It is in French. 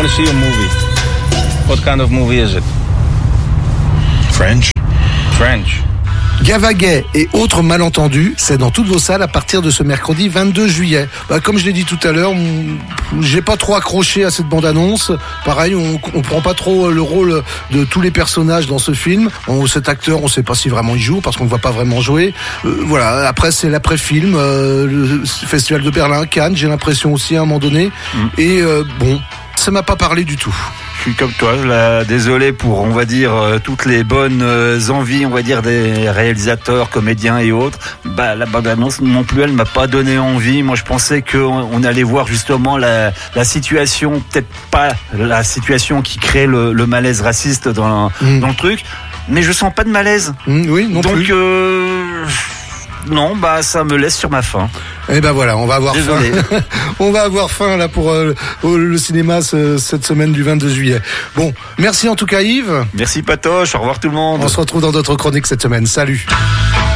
want to see a movie. What kind of movie is it? French. Gavaguet et autres malentendus, c'est dans toutes vos salles à partir de ce mercredi 22 juillet. Comme je l'ai dit tout à l'heure, j'ai pas trop accroché à cette bande-annonce. Pareil, on prend pas trop le rôle de tous les personnages dans ce film. Cet acteur, on sait pas si vraiment il joue parce qu'on ne voit pas vraiment jouer. Voilà. Après, c'est l'après-film, le Festival de Berlin, Cannes, j'ai l'impression aussi à un moment donné. Et bon, ça m'a pas parlé du tout. Je suis comme toi, là, désolé pour, on va dire, toutes les bonnes envies, on va dire, des réalisateurs, comédiens et autres. La bande-annonce non plus, elle m'a pas donné envie. Moi, je pensais qu'on allait voir justement la situation, peut-être pas la situation qui crée le malaise raciste dans le truc, mais je sens pas de malaise. Oui, non plus. Donc, non, ça me laisse sur ma faim. Et voilà, on va avoir Désolé. faim. On va avoir faim là pour le cinéma cette semaine du 22 juillet. Bon, merci en tout cas Yves. Merci Patoche, au revoir tout le monde. On se retrouve dans d'autres chroniques cette semaine. Salut.